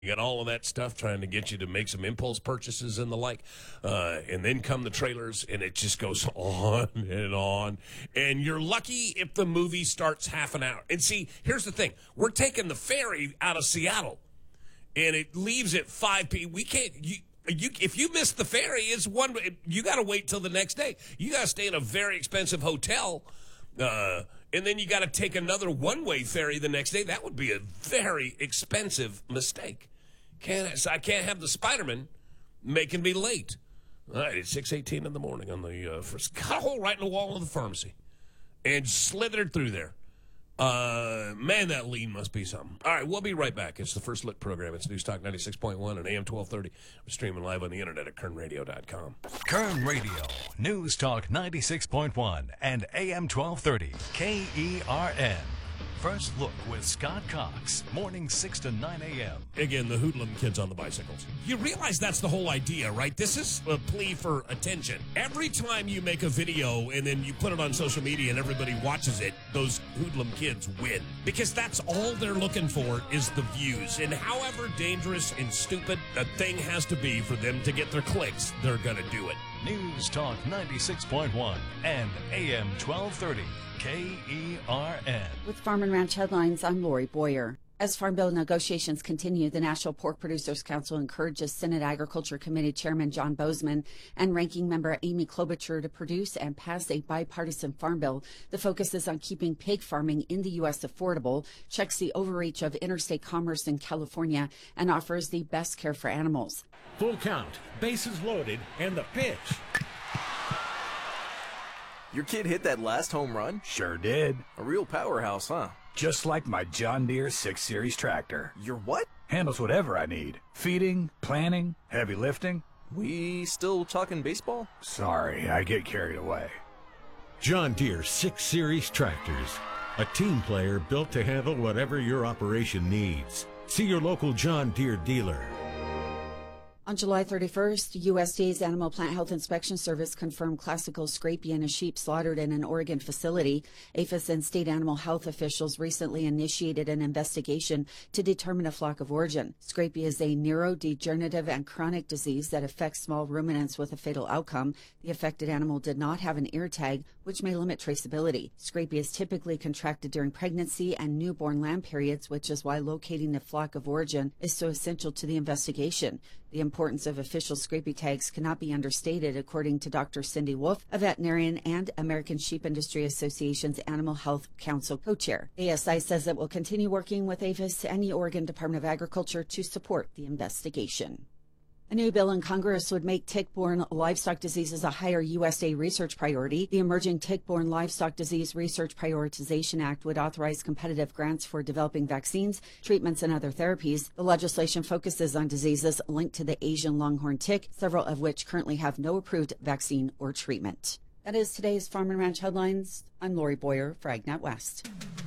You got all of that stuff trying to get you to make some impulse purchases and the like. And then come the trailers, and it just goes on and on. And you're lucky if the movie starts half an hour. And see, here's the thing. We're taking the ferry out of Seattle, and it leaves at 5 p.m. We can't... if you miss the ferry, you got to wait till the next day. You got to stay in a very expensive hotel, and then you got to take another one-way ferry the next day. That would be a very expensive mistake. I can't have the Spider-Man making me late. All right, it's 6:18 in the morning on the first. Cut a hole right in the wall of the pharmacy and slithered through there. Man, that lean must be something. All right, we'll be right back. It's the First Look program. It's News Talk 96.1 and AM 1230. We're streaming live on the internet at KernRadio.com. Kern Radio, News Talk 96.1 and AM 1230, KERN. First Look with Scott Cox, morning 6 to 9 a.m. Again, the hoodlum kids on the bicycles. You realize that's the whole idea, right? This is a plea for attention. Every time you make a video and then you put it on social media and everybody watches it, those hoodlum kids win. Because that's all they're looking for is the views. And however dangerous and stupid a thing has to be for them to get their clicks, they're going to do it. News Talk 96.1 and AM 1230. KERN. With Farm and Ranch Headlines, I'm Lori Boyer. As Farm Bill negotiations continue, the National Pork Producers Council encourages Senate Agriculture Committee Chairman John Bozeman and Ranking Member Amy Klobuchar to produce and pass a bipartisan farm bill that focuses on keeping pig farming in the U.S. affordable, checks the overreach of interstate commerce in California, and offers the best care for animals. Full count, bases loaded, and the pitch. Your kid hit that last home run? Sure did. A real powerhouse, huh? Just like my John Deere 6 Series tractor. Your what? Handles whatever I need. Feeding, planting, heavy lifting. We still talking baseball? Sorry, I get carried away. John Deere 6 Series tractors. A team player built to handle whatever your operation needs. See your local John Deere dealer. On July 31st, USDA's Animal Plant Health Inspection Service confirmed classical scrapie in a sheep slaughtered in an Oregon facility. APHIS and state animal health officials recently initiated an investigation to determine a flock of origin. Scrapie is a neurodegenerative and chronic disease that affects small ruminants with a fatal outcome. The affected animal did not have an ear tag, which may limit traceability. Scrapie is typically contracted during pregnancy and newborn lamb periods, which is why locating the flock of origin is so essential to the investigation. The importance of official scrapie tags cannot be understated, according to Dr. Cindy Wolf, a veterinarian and American Sheep Industry Association's Animal Health Council co-chair. ASI says it will continue working with APHIS and the Oregon Department of Agriculture to support the investigation. A new bill in Congress would make tick-borne livestock diseases a higher USDA research priority. The Emerging Tick-Borne Livestock Disease Research Prioritization Act would authorize competitive grants for developing vaccines, treatments, and other therapies. The legislation focuses on diseases linked to the Asian longhorn tick, several of which currently have no approved vaccine or treatment. That is today's Farm and Ranch Headlines. I'm Lori Boyer for AgNet West.